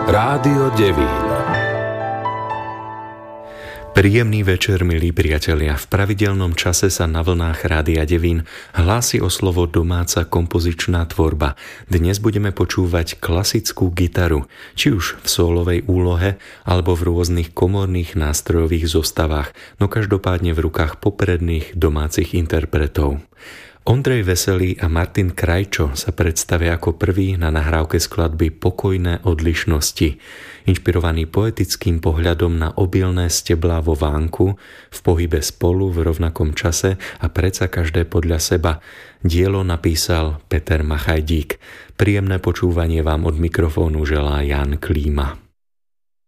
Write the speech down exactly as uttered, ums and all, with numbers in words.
Rádio Devín. Príjemný večer, milí priatelia. V pravidelnom čase sa na vlnách Rádia Devín hlási o slovo domáca kompozičná tvorba. Dnes budeme počúvať klasickú gitaru, či už v sólovej úlohe, alebo v rôznych komorných nástrojových zostavách, no každopádne v rukách popredných domácich interpretov. Ondrej Veselý a Martin Krajčo sa predstavia ako prví na nahrávke skladby Pokojné odlišnosti, inšpirovaný poetickým pohľadom na obilné steblá vo vánku, v pohybe spolu v rovnakom čase a predsa každé podľa seba. Dielo napísal Peter Machajdík. Príjemné počúvanie vám od mikrofónu želá Jan Klíma.